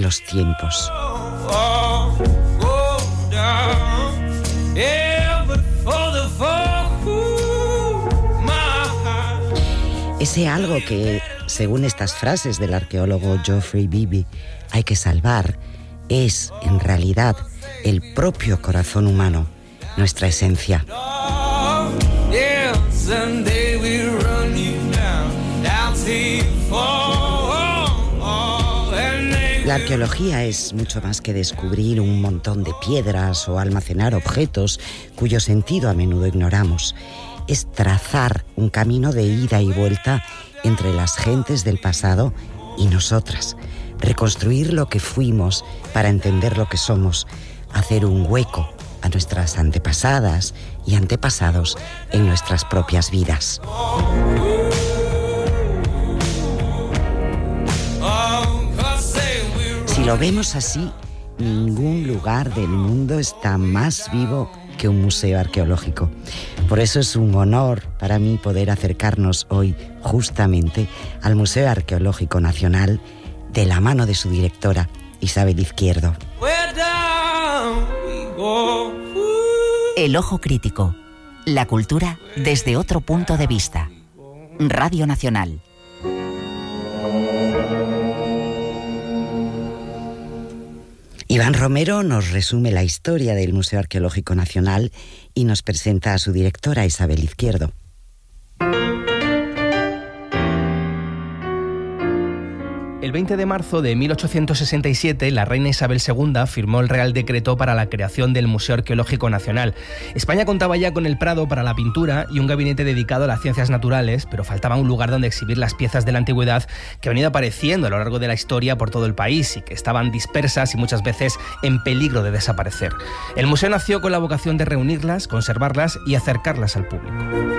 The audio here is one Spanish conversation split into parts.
los tiempos. Ese algo que, según estas frases del arqueólogo Geoffrey Beebe, hay que salvar, es, en realidad, el propio corazón humano, nuestra esencia. La arqueología es mucho más que descubrir un montón de piedras o almacenar objetos cuyo sentido a menudo ignoramos. Es trazar un camino de ida y vuelta entre las gentes del pasado y nosotras. Reconstruir lo que fuimos para entender lo que somos. Hacer un hueco a nuestras antepasadas y antepasados en nuestras propias vidas. Si lo vemos así, ningún lugar del mundo está más vivo que un museo arqueológico. Por eso es un honor para mí poder acercarnos hoy justamente al Museo Arqueológico Nacional de la mano de su directora, Isabel Izquierdo. El ojo crítico. La cultura desde otro punto de vista. Radio Nacional. Iván Romero nos resume la historia del Museo Arqueológico Nacional y nos presenta a su directora, Isabel Izquierdo. El 20 de marzo de 1867, la reina Isabel II firmó el Real Decreto para la creación del Museo Arqueológico Nacional. España contaba ya con el Prado para la pintura y un gabinete dedicado a las ciencias naturales, pero faltaba un lugar donde exhibir las piezas de la antigüedad que han ido apareciendo a lo largo de la historia por todo el país y que estaban dispersas y muchas veces en peligro de desaparecer. El museo nació con la vocación de reunirlas, conservarlas y acercarlas al público.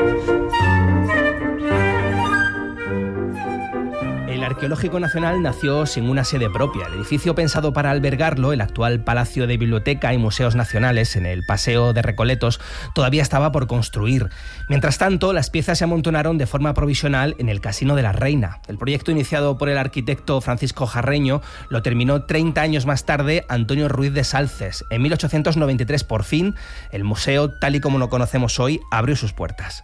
El Arqueológico Nacional nació sin una sede propia. El edificio pensado para albergarlo, el actual Palacio de Biblioteca y Museos Nacionales en el Paseo de Recoletos, todavía estaba por construir. Mientras tanto, las piezas se amontonaron de forma provisional en el Casino de la Reina. El proyecto iniciado por el arquitecto Francisco Jarreño lo terminó 30 años más tarde Antonio Ruiz de Salces. En 1893, por fin, el museo, tal y como lo conocemos hoy, abrió sus puertas.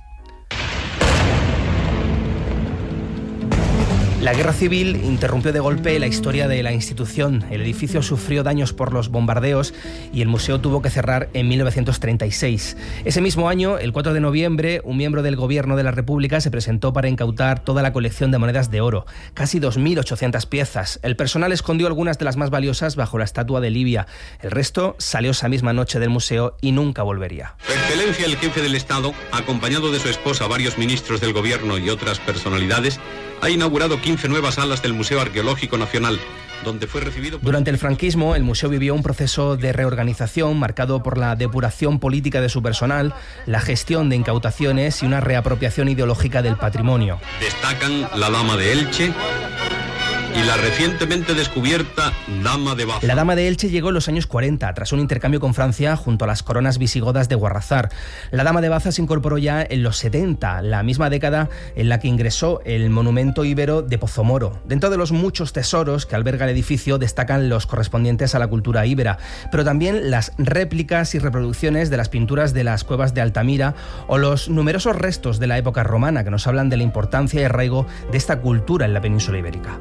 La guerra civil interrumpió de golpe la historia de la institución. El edificio sufrió daños por los bombardeos y el museo tuvo que cerrar en 1936. Ese mismo año, el 4 de noviembre, un miembro del Gobierno de la República se presentó para incautar toda la colección de monedas de oro, casi 2.800 piezas. El personal escondió algunas de las más valiosas bajo la estatua de Livia. El resto salió esa misma noche del museo y nunca volvería. Su Excelencia el Jefe del Estado, acompañado de su esposa, varios ministros del Gobierno y otras personalidades, ha inaugurado 15 nuevas salas del Museo Arqueológico Nacional, donde fue recibido... Durante el franquismo, el museo vivió un proceso de reorganización marcado por la depuración política de su personal, la gestión de incautaciones y una reapropiación ideológica del patrimonio. Destacan la Dama de Elche y la recientemente descubierta Dama de Baza. La Dama de Elche llegó en los años 40, tras un intercambio con Francia junto a las coronas visigodas de Guarrazar. La Dama de Baza se incorporó ya en los 70, la misma década en la que ingresó el monumento íbero de Pozomoro. Dentro de los muchos tesoros que alberga el edificio destacan los correspondientes a la cultura íbera, pero también las réplicas y reproducciones de las pinturas de las cuevas de Altamira o los numerosos restos de la época romana que nos hablan de la importancia y arraigo de esta cultura en la península ibérica.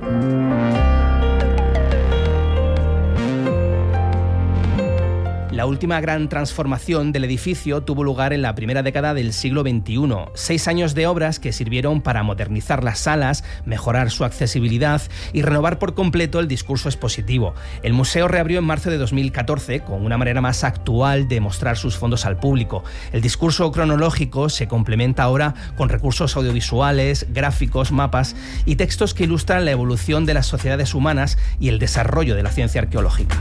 La última gran transformación del edificio tuvo lugar en la primera década del siglo XXI. 6 años de obras que sirvieron para modernizar las salas, mejorar su accesibilidad y renovar por completo el discurso expositivo. El museo reabrió en marzo de 2014 con una manera más actual de mostrar sus fondos al público. El discurso cronológico se complementa ahora con recursos audiovisuales, gráficos, mapas y textos que ilustran la evolución de las sociedades humanas y el desarrollo de la ciencia arqueológica.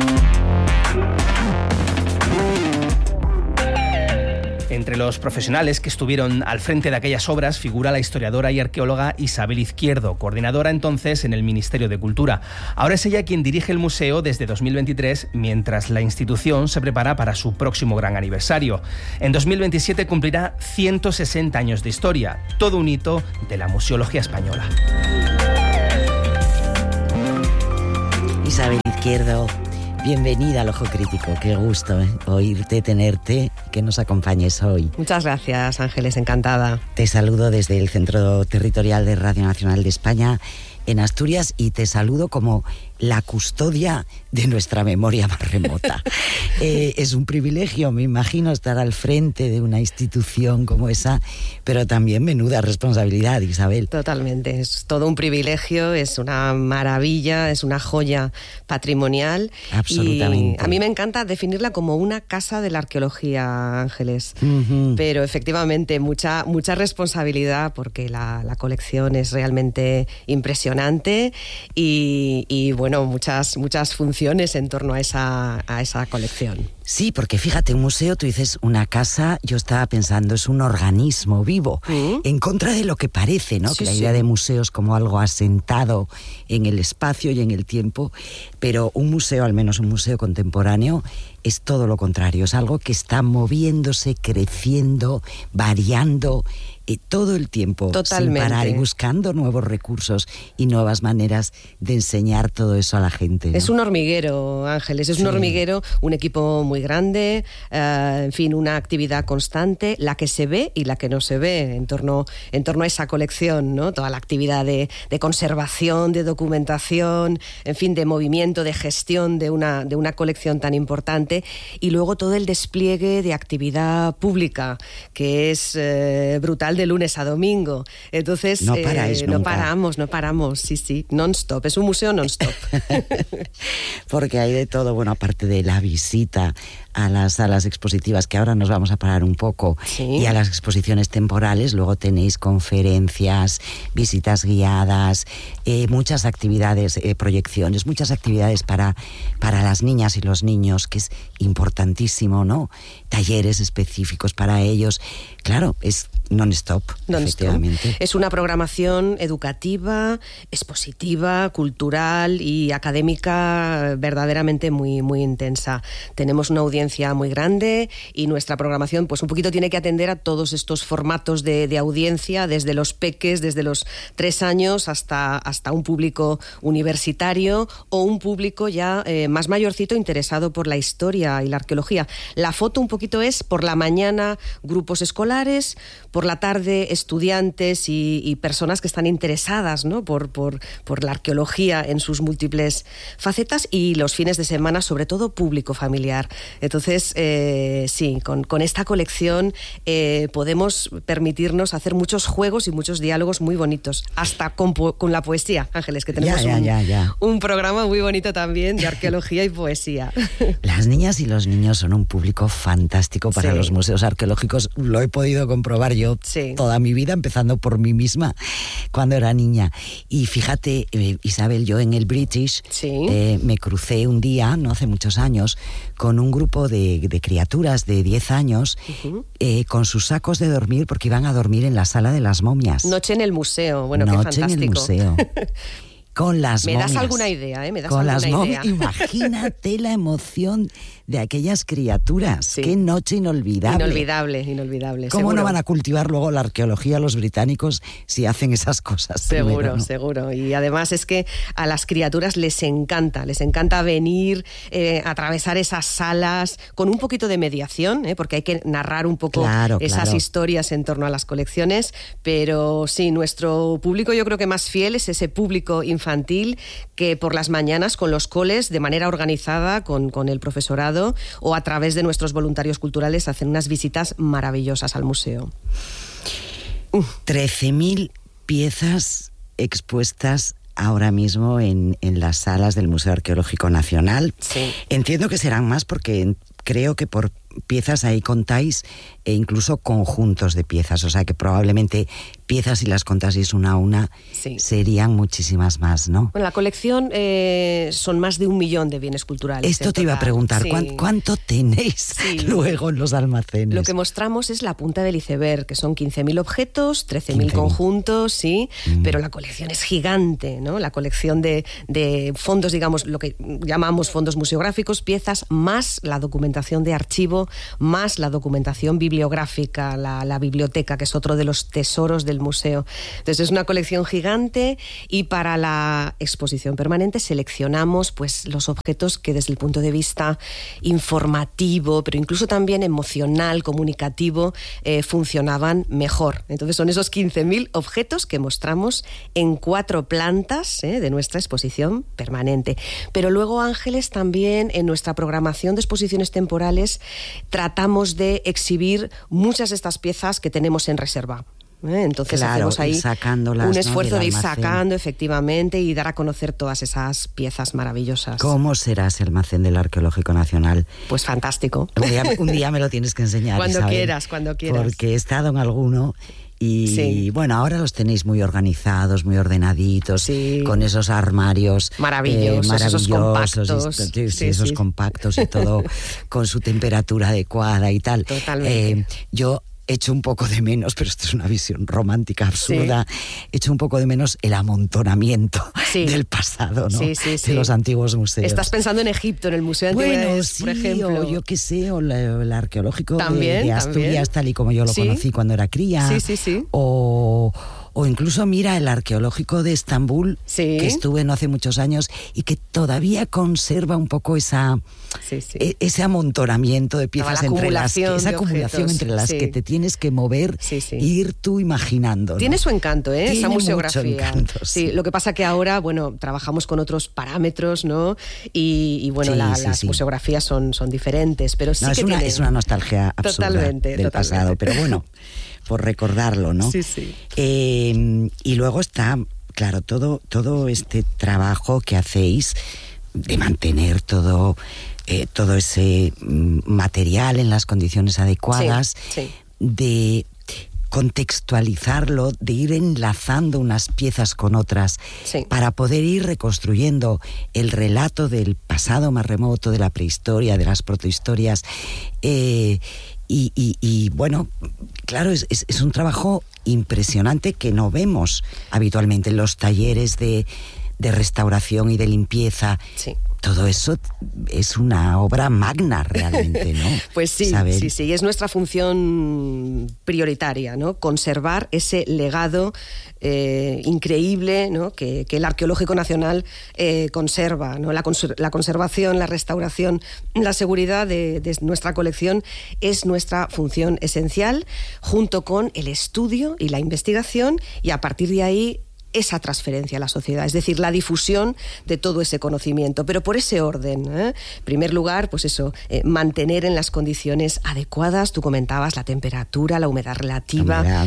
Entre los profesionales que estuvieron al frente de aquellas obras figura la historiadora y arqueóloga Isabel Izquierdo, coordinadora entonces en el Ministerio de Cultura. Ahora es ella quien dirige el museo desde 2023, mientras la institución se prepara para su próximo gran aniversario. En 2027 cumplirá 160 años de historia, todo un hito de la museología española. Isabel Izquierdo Izquierdo, bienvenida al Ojo Crítico. Qué gusto oírte, tenerte, que nos acompañes hoy. Muchas gracias, Ángeles, encantada. Te saludo desde el Centro Territorial de Radio Nacional de España en Asturias y te saludo como la custodia de nuestra memoria más remota. Es un privilegio, me imagino, estar al frente de una institución como esa, pero también menuda responsabilidad, Isabel. Totalmente, es todo un privilegio, es una maravilla, es una joya patrimonial. Absolutamente. Y a mí me encanta definirla como una casa de la arqueología, Ángeles. Pero efectivamente, mucha responsabilidad porque la colección es realmente impresionante y bueno, muchas funciones en torno a esa colección. Sí, porque fíjate, un museo, tú dices una casa, yo estaba pensando, es un organismo vivo, en contra de lo que parece, ¿no? Sí, que la idea de museos como algo asentado en el espacio y en el tiempo, pero un museo, al menos un museo contemporáneo, es todo lo contrario, es algo que está moviéndose, creciendo, variando, todo el tiempo. Totalmente. Sin parar y buscando nuevos recursos y nuevas maneras de enseñar todo eso a la gente, ¿no? Es un hormiguero, Ángeles, es un hormiguero, un equipo muy grande, en fin, una actividad constante, la que se ve y la que no se ve en torno a esa colección, ¿no? Toda la actividad de conservación, de documentación, en fin, de movimiento, de gestión de una colección tan importante, y luego todo el despliegue de actividad pública, que es brutal de lunes a domingo. Entonces, no paráis no nunca. No paramos, sí, non-stop, es un museo non-stop. Porque hay de todo, bueno, aparte de la visita a las salas expositivas, que ahora nos vamos a parar un poco, sí, y a las exposiciones temporales, luego tenéis conferencias, visitas guiadas, muchas actividades, proyecciones, muchas actividades para las niñas y los niños, que es importantísimo, ¿no? Talleres específicos para ellos. Claro, es non-stop, efectivamente. Es una programación educativa, expositiva, cultural y académica verdaderamente muy, muy intensa. Tenemos una audiencia muy grande y nuestra programación pues un poquito tiene que atender a todos estos formatos de audiencia, desde los peques, desde los 3 años hasta un público universitario o un público ya más mayorcito interesado por la historia y la arqueología. La foto un poquito es por la mañana grupos escolares, por la tarde estudiantes y personas que están interesadas, ¿no? por la arqueología en sus múltiples facetas, y los fines de semana sobre todo público familiar. Entonces, sí, con esta colección podemos permitirnos hacer muchos juegos y muchos diálogos muy bonitos, hasta con la poesía, Ángeles, que tenemos un programa muy bonito también de arqueología y poesía. Las niñas y los niños son un público fantástico para los museos arqueológicos, lo he podido comprobar yo toda mi vida, empezando por mí misma cuando era niña. Y fíjate, Isabel, yo en el British me crucé un día, no hace muchos años, con un grupo de criaturas de 10 años con sus sacos de dormir, porque iban a dormir en la sala de las momias. Noche en el museo, bueno, qué fantástico. Noche en el museo. Con las momias. Me das alguna idea, ¿eh? Con las momias. Imagínate la emoción de aquellas criaturas. Sí. Qué noche inolvidable. Inolvidable. ¿Cómo seguro. no van a cultivar luego la arqueología los británicos si hacen esas cosas? Seguro, primero, ¿no? seguro. Y además es que a las criaturas les encanta venir, atravesar esas salas con un poquito de mediación, porque hay que narrar un poco esas historias en torno a las colecciones. Pero sí, nuestro público yo creo que más fiel es ese público infantil que por las mañanas con los coles, de manera organizada con el profesorado o a través de nuestros voluntarios culturales, hacen unas visitas maravillosas al museo. 13.000 piezas expuestas ahora mismo en las salas del Museo Arqueológico Nacional. Sí. Entiendo que serán más porque creo que por piezas ahí contáis incluso conjuntos de piezas, o sea que probablemente piezas, si las contaseis una a una, serían muchísimas más, ¿no? Bueno, la colección son más de 1 millón de bienes culturales. Esto te iba a preguntar, ¿cuánto tenéis luego en los almacenes? Lo que mostramos es la punta del iceberg, que son 15.000 objetos, 13.000 conjuntos, pero la colección es gigante, ¿no? La colección de fondos, digamos, lo que llamamos fondos museográficos, piezas, más la documentación de archivo arqueológico, más la documentación bibliográfica, la biblioteca, que es otro de los tesoros del museo. Entonces es una colección gigante, y para la exposición permanente seleccionamos pues los objetos que desde el punto de vista informativo, pero incluso también emocional, comunicativo, funcionaban mejor. Entonces son esos 15.000 objetos que mostramos en 4 plantas de nuestra exposición permanente. Pero luego, Ángeles, también en nuestra programación de exposiciones temporales tratamos de exhibir muchas de estas piezas que tenemos en reserva. Entonces hacemos ahí un esfuerzo de ir sacando, efectivamente, y dar a conocer todas esas piezas maravillosas. ¿Cómo será ese almacén del Arqueológico Nacional? Pues fantástico. Un día me lo tienes que enseñar, cuando Isabel, quieras. Porque he estado en alguno. Y bueno, ahora los tenéis muy organizados, muy ordenaditos, con esos armarios maravillosos, esos compactos. Esos compactos y todo con su temperatura adecuada y tal. Totalmente. Yo echo un poco de menos, pero esto es una visión romántica absurda, echo un poco de menos el amontonamiento del pasado, ¿no? De los antiguos museos. Estás pensando en Egipto, en el Museo de Antigüedades, por ejemplo. O yo qué sé, o el Arqueológico de Asturias, tal y como yo lo conocí cuando era cría. O incluso, mira, el Arqueológico de Estambul, que estuve no hace muchos años y que todavía conserva un poco ese amontonamiento de piezas esa acumulación entre las que te tienes que mover e ir tú imaginando, ¿no? Tiene su encanto, esa museografía. Mucho encanto, lo que pasa que ahora, bueno, trabajamos con otros parámetros, ¿no? Y bueno, las museografías son diferentes, pero sí es una nostalgia absurda del pasado, pero bueno, por recordarlo, ¿no? Y luego está, claro, todo este trabajo que hacéis de mantener todo ese material en las condiciones adecuadas, de contextualizarlo, de ir enlazando unas piezas con otras para poder ir reconstruyendo el relato del pasado más remoto, de la prehistoria, de las protohistorias. Y bueno, claro, es un trabajo impresionante que no vemos habitualmente en los talleres de restauración y de limpieza. Todo eso es una obra magna realmente, ¿no? Pues sí, es nuestra función prioritaria, ¿no? Conservar ese legado increíble, ¿no? que el Arqueológico Nacional conserva, ¿no? La conservación, la restauración, la seguridad de nuestra colección es nuestra función esencial, junto con el estudio y la investigación, y a partir de ahí esa transferencia a la sociedad, es decir, la difusión de todo ese conocimiento, pero por ese orden. En primer lugar, pues eso, mantener en las condiciones adecuadas, tú comentabas la temperatura, la humedad relativa,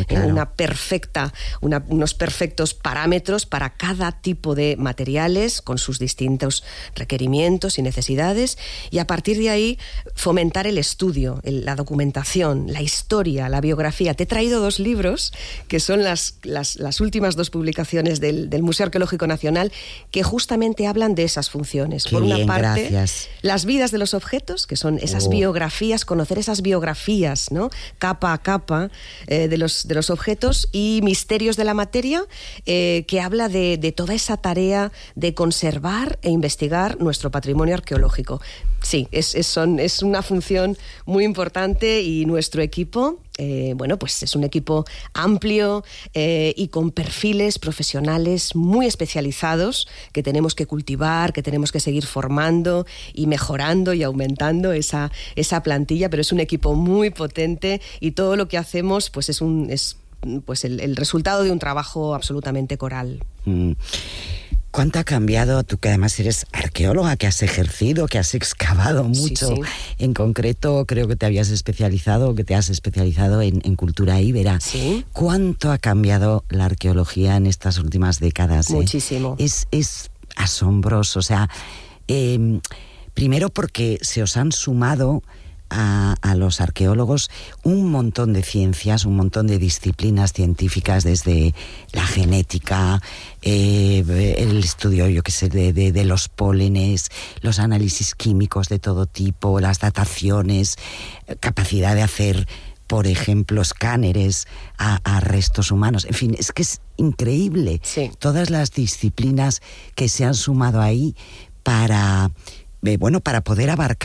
unos perfectos parámetros para cada tipo de materiales, con sus distintos requerimientos y necesidades, y a partir de ahí fomentar el estudio, la documentación, la historia, la biografía. Te he traído 2 libros, que son las últimas 2 publicaciones del Museo Arqueológico Nacional, que justamente hablan de esas funciones. Por una parte, las vidas de los objetos, que son esas biografías, conocer esas biografías, ¿no? Capa a capa de los objetos, y Misterios de la Materia, que habla de toda esa tarea de conservar e investigar nuestro patrimonio arqueológico. Sí, es una función muy importante, y nuestro equipo, pues es un equipo amplio y con perfiles profesionales muy especializados que tenemos que cultivar, que tenemos que seguir formando y mejorando y aumentando esa plantilla, pero es un equipo muy potente, y todo lo que hacemos pues es el resultado de un trabajo absolutamente coral. ¿Cuánto ha cambiado, tú que además eres arqueóloga, que has ejercido, que has excavado mucho? En concreto, creo que te has especializado en cultura íbera. ¿Cuánto ha cambiado la arqueología en estas últimas décadas? Muchísimo. Es asombroso. O sea, primero porque se os han sumado a los arqueólogos un montón de ciencias, un montón de disciplinas científicas, desde la genética, el estudio, yo qué sé, de los pólenes, los análisis químicos de todo tipo, las dataciones, capacidad de hacer, por ejemplo, escáneres a restos humanos. En fin, es que es increíble todas las disciplinas que se han sumado ahí para poder abarcar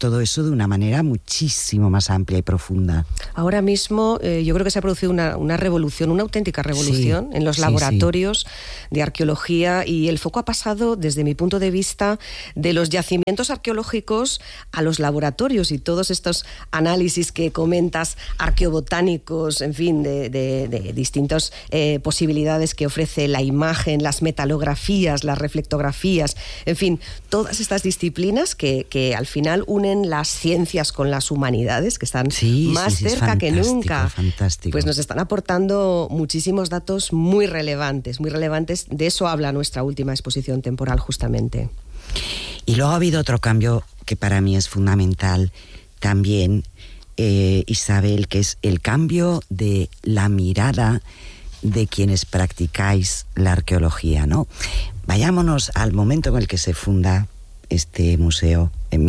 todo eso de una manera muchísimo más amplia y profunda. Ahora mismo yo creo que se ha producido una revolución, una auténtica revolución en los laboratorios de arqueología, y el foco ha pasado, desde mi punto de vista, de los yacimientos arqueológicos a los laboratorios, y todos estos análisis que comentas, arqueobotánicos, en fin, de distintas posibilidades que ofrece la imagen, las metalografías, las reflectografías, en fin, todas estas disciplinas que al final unen las ciencias con las humanidades, que están más cerca que nunca. Fantástico. Pues nos están aportando muchísimos datos muy relevantes, muy relevantes. De eso habla nuestra última exposición temporal, justamente. Y luego ha habido otro cambio que para mí es fundamental también, Isabel, que es el cambio de la mirada de quienes practicáis la arqueología, ¿no? Vayámonos al momento en el que se funda este museo, en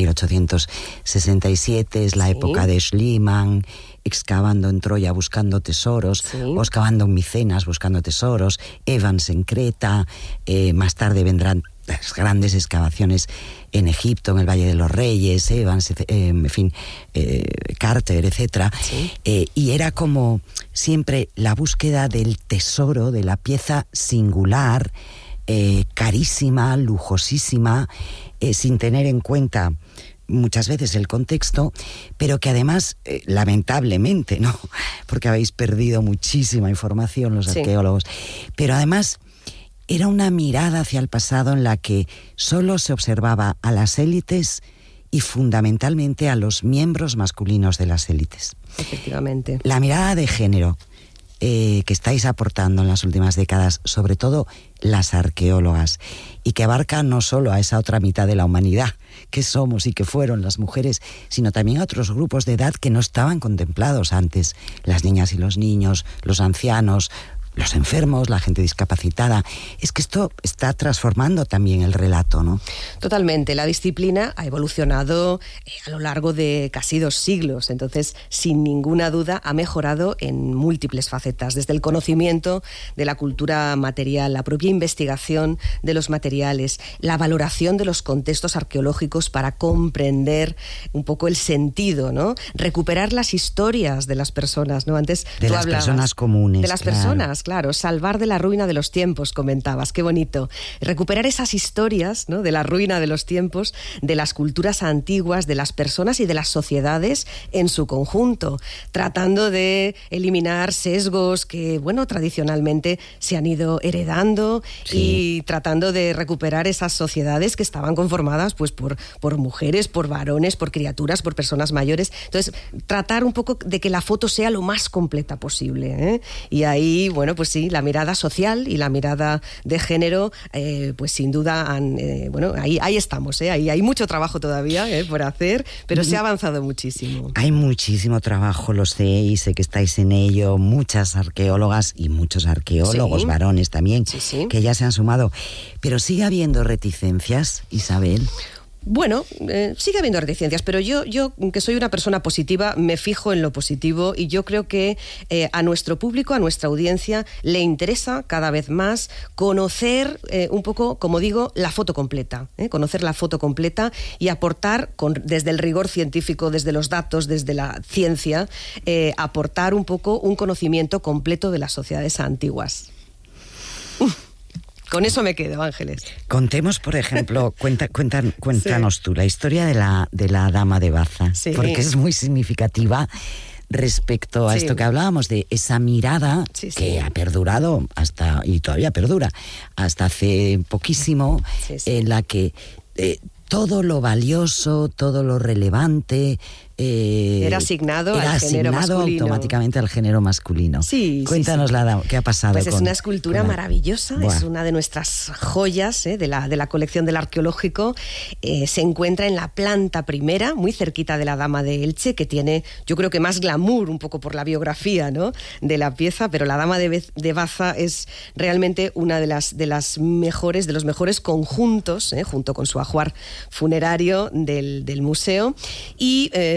1867, es la época de Schliemann, excavando en Troya buscando tesoros, o excavando en Micenas buscando tesoros, Evans en Creta, más tarde vendrán las grandes excavaciones en Egipto, en el Valle de los Reyes, Evans, en fin, Carter, etc. Y era como siempre la búsqueda del tesoro, de la pieza singular, carísima, lujosísima, sin tener en cuenta muchas veces el contexto, pero que además, lamentablemente, ¿no? Porque habéis perdido muchísima información los arqueólogos, pero además era una mirada hacia el pasado en la que solo se observaba a las élites y fundamentalmente a los miembros masculinos de las élites. Efectivamente. La mirada de género que estáis aportando en las últimas décadas, sobre todo las arqueólogas, y que abarca no solo a esa otra mitad de la humanidad que somos y que fueron las mujeres, sino también a otros grupos de edad que no estaban contemplados antes, las niñas y los niños, los ancianos, los enfermos, la gente discapacitada. Es que esto está transformando también el relato, ¿no? Totalmente. La disciplina ha evolucionado a lo largo de casi 2 siglos. Entonces, sin ninguna duda, ha mejorado en múltiples facetas. Desde el conocimiento de la cultura material, la propia investigación de los materiales, la valoración de los contextos arqueológicos para comprender un poco el sentido, ¿no? Recuperar las historias de las personas, ¿no? Antes de las personas comunes. De las personas, claro, salvar de la ruina de los tiempos, comentabas, qué bonito. Recuperar esas historias, ¿no? De la ruina de los tiempos, de las culturas antiguas, de las personas y de las sociedades en su conjunto, tratando de eliminar sesgos que, bueno, tradicionalmente se han ido heredando, y tratando de recuperar esas sociedades que estaban conformadas pues por mujeres, por varones, por criaturas, por personas mayores. Entonces, tratar un poco de que la foto sea lo más completa posible, ¿eh? Y ahí, bueno, pues sí, la mirada social y la mirada de género, pues sin duda bueno, ahí estamos, ahí hay mucho trabajo todavía por hacer, pero se ha avanzado muchísimo. Hay muchísimo trabajo, lo sé, y sé que estáis en ello, muchas arqueólogas y muchos arqueólogos, varones también, que ya se han sumado, pero sigue habiendo reticencias, Isabel. Bueno, sigue habiendo reticencias, pero yo que soy una persona positiva, me fijo en lo positivo, y yo creo que a nuestro público, a nuestra audiencia, le interesa cada vez más conocer un poco, como digo, la foto completa, conocer la foto completa y aportar, desde el rigor científico, desde los datos, desde la ciencia, aportar un poco un conocimiento completo de las sociedades antiguas. Con eso me quedo, Ángeles. Contemos, por ejemplo, cuéntanos tú la historia de la Dama de Baza, porque es muy significativa respecto a esto que hablábamos, de esa mirada que ha perdurado hasta, y todavía perdura, hasta hace poquísimo, en la que todo lo valioso, todo lo relevante era asignado al género masculino. Automáticamente al género masculino. Cuéntanos, ¿qué ha pasado? Pues es una escultura maravillosa, es una de nuestras joyas de la colección del arqueológico. Se encuentra en la planta primera, muy cerquita de la Dama de Elche, que tiene, yo creo que más glamour, un poco por la biografía, ¿no?, de la pieza, pero la Dama de Baza es realmente una de los mejores conjuntos, junto con su ajuar funerario del museo. Y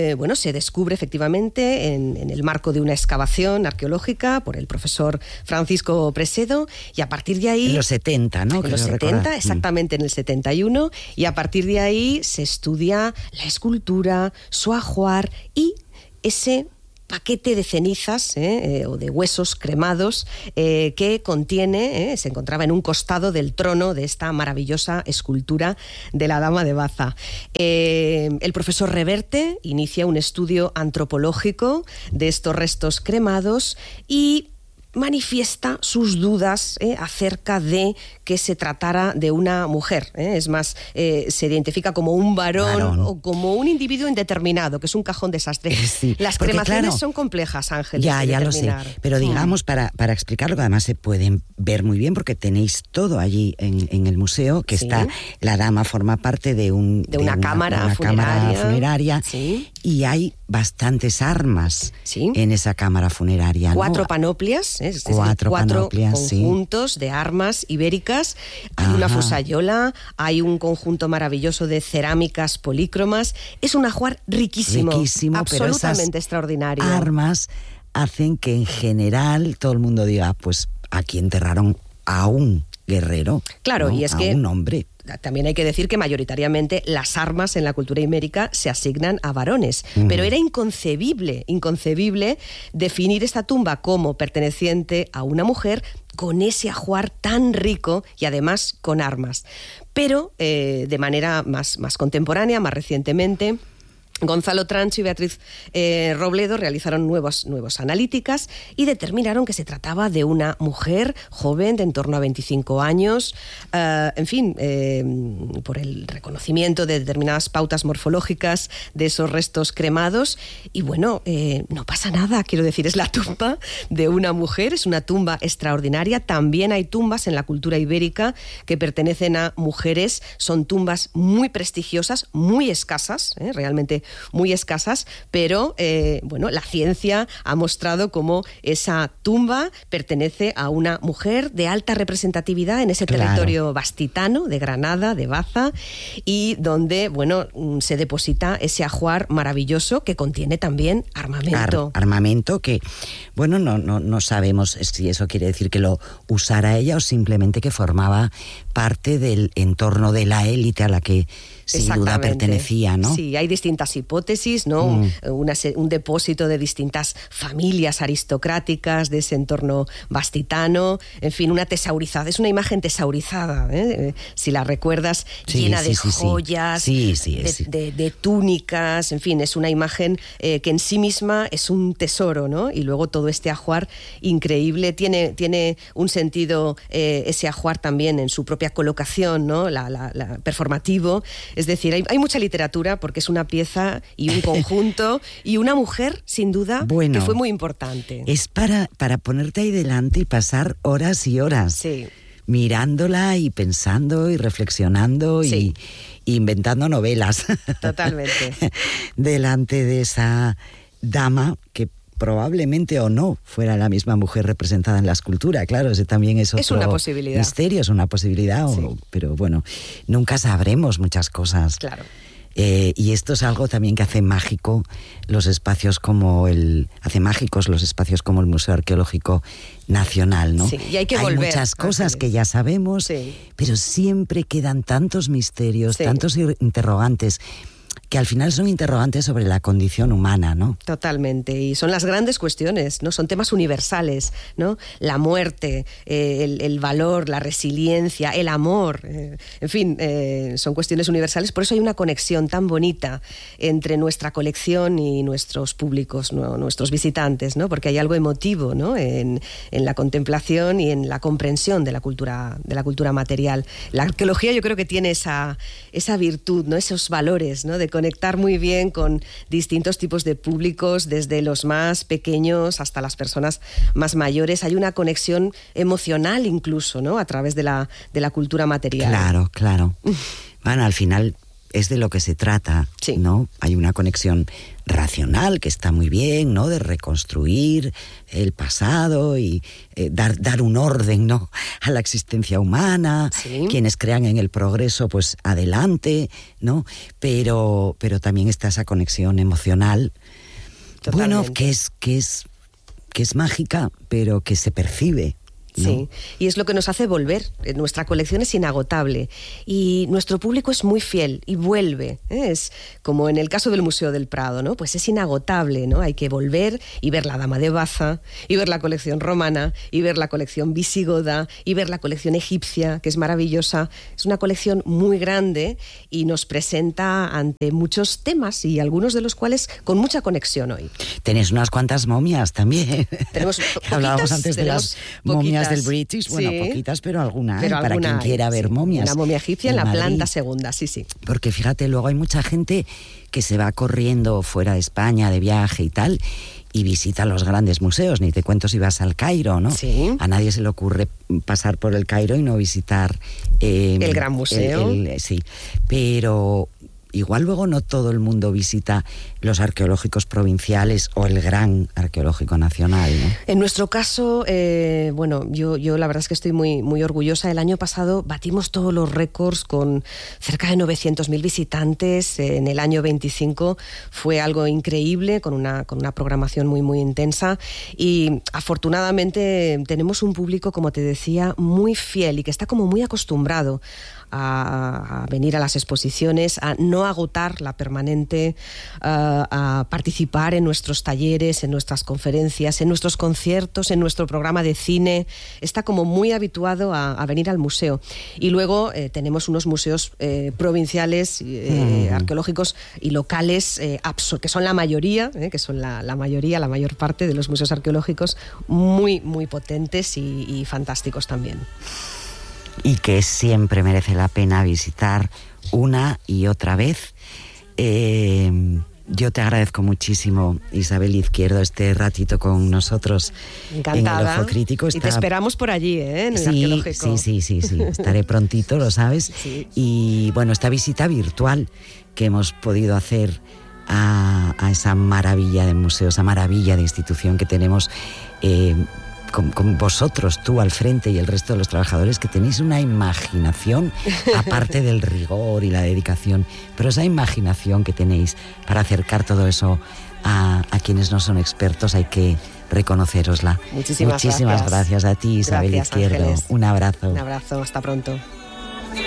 bueno, se descubre efectivamente en el marco de una excavación arqueológica por el profesor Francisco Presedo, y a partir de ahí... En los 70, ¿no? En los 70, exactamente en el 71, y a partir de ahí se estudia la escultura, su ajuar y ese paquete de cenizas o de huesos cremados que contiene, se encontraba en un costado del trono de esta maravillosa escultura de la Dama de Baza. El profesor Reverte inicia un estudio antropológico de estos restos cremados y manifiesta sus dudas acerca de que se tratara de una mujer. Es más, se identifica como un varón o como un individuo indeterminado, que es un cajón desastre. Sí, las cremaciones son complejas, Ángeles. Ya lo sé. Pero digamos, para explicarlo, que además se pueden ver muy bien, porque tenéis todo allí en el museo, que está, la dama forma parte de una cámara funeraria sí. Y hay bastantes armas en esa cámara funeraria. 4 panoplias, es decir, 4 conjuntos de armas ibéricas. Hay una fusayola, hay un conjunto maravilloso de cerámicas polícromas. Es un ajuar riquísimo absolutamente extraordinario. Armas hacen que en general todo el mundo diga, pues aquí enterraron a un guerrero, claro, ¿no? Y es a que un hombre. También hay que decir que mayoritariamente las armas en la cultura ibérica se asignan a varones, pero era inconcebible definir esta tumba como perteneciente a una mujer con ese ajuar tan rico y además con armas. Pero de manera más contemporánea, más recientemente, Gonzalo Trancho y Beatriz Robledo realizaron nuevas analíticas y determinaron que se trataba de una mujer joven de en torno a 25 años, por el reconocimiento de determinadas pautas morfológicas de esos restos cremados. Y bueno, no pasa nada, quiero decir, es la tumba de una mujer, es una tumba extraordinaria. También hay tumbas en la cultura ibérica que pertenecen a mujeres, son tumbas muy prestigiosas, muy escasas, realmente muy escasas, pero la ciencia ha mostrado cómo esa tumba pertenece a una mujer de alta representatividad en ese territorio bastitano, de Granada, de Baza, y donde, se deposita ese ajuar maravilloso que contiene también armamento. Armamento que, no sabemos si eso quiere decir que lo usara ella o simplemente que formaba parte del entorno de la élite a la que sin duda pertenecía, ¿no? Sí, hay distintas hipótesis, ¿no? Un depósito de distintas familias aristocráticas de ese entorno bastitano, en fin, una tesaurizada, es una imagen tesaurizada, si la recuerdas, llena de joyas, de túnicas, en fin, es una imagen que en sí misma es un tesoro, ¿no? Y luego todo este ajuar increíble, tiene un sentido ese ajuar también en su propia colocación, ¿no? La performativo. Es decir, hay mucha literatura porque es una pieza y un conjunto y una mujer, sin duda, que fue muy importante. Es para ponerte ahí delante y pasar horas y horas mirándola y pensando y reflexionando y inventando novelas. Totalmente. Delante de esa dama que probablemente o no fuera la misma mujer representada en la escultura. Claro, ese también es otro una posibilidad. Misterio, es una posibilidad, pero nunca sabremos muchas cosas. Claro. Y esto es algo también que hace mágicos los espacios como el Museo Arqueológico Nacional, ¿no? Sí, y hay volver. Muchas cosas que ya sabemos, pero siempre quedan tantos misterios, tantos interrogantes, que al final son interrogantes sobre la condición humana, ¿no? Totalmente, y son las grandes cuestiones, ¿no? Son temas universales, ¿no? La muerte, el valor, la resiliencia, el amor, en fin, son cuestiones universales. Por eso hay una conexión tan bonita entre nuestra colección y nuestros públicos, ¿no? Nuestros visitantes, ¿no? Porque hay algo emotivo, ¿no? En la contemplación y en la comprensión de la cultura material. La arqueología yo creo que tiene esa virtud, ¿no? Esos valores, ¿no? De conectar muy bien con distintos tipos de públicos, desde los más pequeños hasta las personas más mayores. Hay una conexión emocional incluso, ¿no? A través de la cultura material. Claro. Bueno, al final es de lo que se trata, sí, ¿no? Hay una conexión racional que está muy bien, ¿no? De reconstruir el pasado y dar un orden, ¿no? A la existencia humana. Sí. Quienes crean en el progreso, pues adelante, ¿no? Pero también está esa conexión emocional. Totalmente. Bueno, que es mágica, pero que se percibe, ¿no? Sí, y es lo que nos hace volver. Nuestra colección es inagotable y nuestro público es muy fiel y vuelve. Es como en el caso del Museo del Prado, ¿no? Pues es inagotable, ¿no? Hay que volver y ver la Dama de Baza, y ver la colección romana, y ver la colección visigoda, y ver la colección egipcia, que es maravillosa. Es una colección muy grande y nos presenta ante muchos temas, y algunos de los cuales con mucha conexión hoy. Tenéis unas cuantas momias también. Tenemos Hablábamos antes de las momias del British, bueno, sí, poquitas, pero alguna, pero para quien quiera ver momias. Una momia egipcia en la Madrid. planta segunda, sí. Porque fíjate, luego hay mucha gente que se va corriendo fuera de España de viaje y tal, y visita los grandes museos. Ni te cuento si vas al Cairo, ¿no? Sí. A nadie se le ocurre pasar por el Cairo y no visitar el Gran Museo. Sí, pero igual luego no todo el mundo visita los arqueológicos provinciales o el Gran Arqueológico Nacional, ¿no? En nuestro caso, bueno, yo la verdad es que estoy muy, muy orgullosa. El año pasado batimos todos los récords con cerca de 900.000 visitantes. En el año 25 fue algo increíble, con una programación muy, muy intensa. Y afortunadamente tenemos un público, como te decía, muy fiel y que está como muy acostumbrado a venir a las exposiciones, a no agotar la permanente, a participar en nuestros talleres, en nuestras conferencias, en nuestros conciertos, en nuestro programa de cine. Está como muy habituado a venir al museo. Y luego tenemos unos museos provinciales, arqueológicos y locales, que son la mayoría, que son la mayor parte de los museos arqueológicos, muy, muy potentes y fantásticos también. Y que siempre merece la pena visitar una y otra vez. Yo te agradezco muchísimo, Isabel Izquierdo, este ratito con nosotros. Encantada. En el Ojo Crítico. Y te esperamos por allí, en el arqueológico. Sí. Estaré prontito, lo sabes. Sí. Y bueno, esta visita virtual que hemos podido hacer a esa maravilla de museo, esa maravilla de institución que tenemos, con vosotros, tú al frente y el resto de los trabajadores, que tenéis una imaginación, aparte del rigor y la dedicación, pero esa imaginación que tenéis para acercar todo eso a quienes no son expertos, hay que reconocerosla. Muchísimas gracias a ti, Isabel Izquierdo. Ángeles. Un abrazo. Un abrazo, hasta pronto.